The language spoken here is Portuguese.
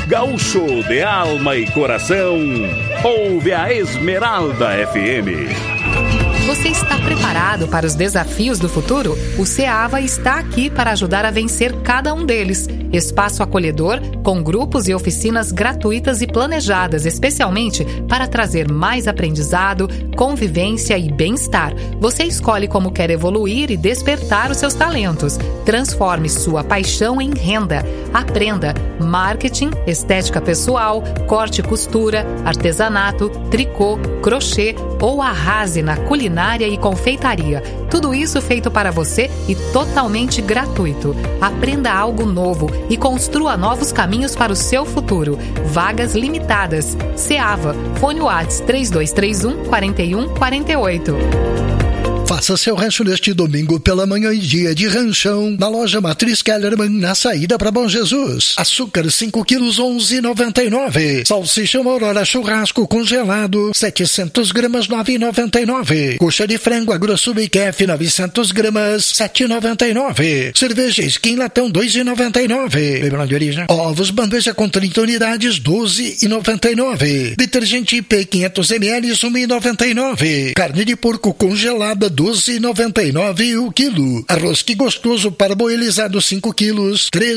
Gaúcho de alma e coração, ouve a Esmeralda FM. Você está preparado para os desafios do futuro? O CEAVA está aqui para ajudar a vencer cada um deles. Espaço acolhedor, com grupos e oficinas gratuitas e planejadas especialmente para trazer mais aprendizado, convivência e bem-estar. Você escolhe como quer evoluir e despertar os seus talentos. Transforme sua paixão em renda. Aprenda marketing, estética pessoal, corte e costura, artesanato, tricô, crochê ou arrase na culinária e confeitaria. Tudo isso feito para você e totalmente gratuito. Aprenda algo novo e construa novos caminhos para o seu futuro. Vagas limitadas. CEAVA. Fone Whats 3231 4148. Faça seu rancho neste domingo pela manhã e dia de ranchão na loja Matriz Kellerman, na saída para Bom Jesus. Açúcar 5 quilos 11,99. Salsicha Aurora churrasco congelado 700 gramas 9,99. Coxa de frango grosso biquefe 900 gramas 7,99. Cerveja Skin latão 2,99. Lembrando de origem. Ovos bandeja com 30 unidades 12,99. Detergente IP 500 ml 1,99. Carne de porco congelada 12,99 o quilo. Arroz que gostoso parboilizado 5 quilos